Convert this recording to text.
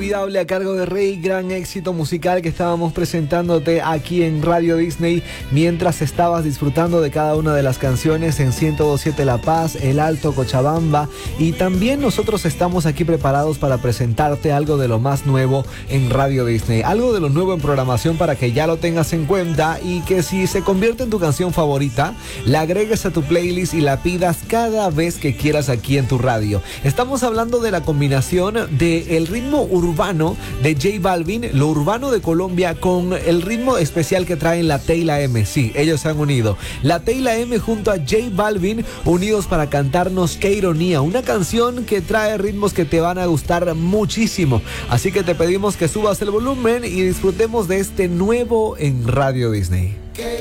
Inolvidable a cargo de Rey, gran éxito musical que estábamos presentándote aquí en Radio Disney mientras estabas disfrutando de cada una de las canciones en 102.7 La Paz, El Alto, Cochabamba, y también nosotros estamos aquí preparados para presentarte algo de lo más nuevo en Radio Disney, algo de lo nuevo en programación para que ya lo tengas en cuenta y que si se convierte en tu canción favorita, la agregues a tu playlist y la pidas cada vez que quieras aquí en tu radio. Estamos hablando de la combinación del ritmo urbano de J Balvin, lo urbano de Colombia, con el ritmo especial que traen la T y la M. Sí, ellos se han unido. La T y la M junto a J Balvin, unidos para cantarnos Qué Ironía, una canción que trae ritmos que te van a gustar muchísimo. Así que te pedimos que subas el volumen y disfrutemos de este nuevo en Radio Disney.